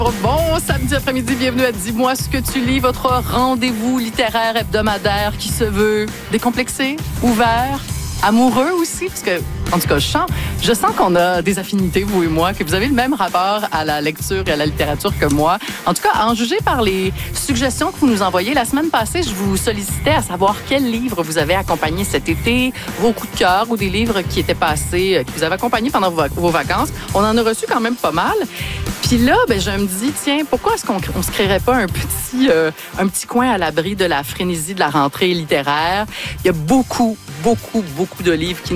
Bon samedi après-midi, bienvenue à Dis-moi ce que tu lis, votre rendez-vous littéraire hebdomadaire qui se veut décomplexé, ouvert, amoureux aussi, parce que, en tout cas, je sens qu'on a des affinités, vous et moi, que vous avez le même rapport à la lecture et à la littérature que moi. En tout cas, à en juger par les suggestions que vous nous envoyez. La semaine passée, je vous sollicitais à savoir quels livres vous avez accompagnés cet été, vos coups de cœur ou des livres qui étaient passés, qui vous avaient accompagnés pendant vos vacances. On en a reçu quand même pas mal. Puis là, je me dis, tiens, pourquoi est-ce qu'on se créerait pas un petit coin à l'abri de la frénésie de la rentrée littéraire? Il y a beaucoup de livres qui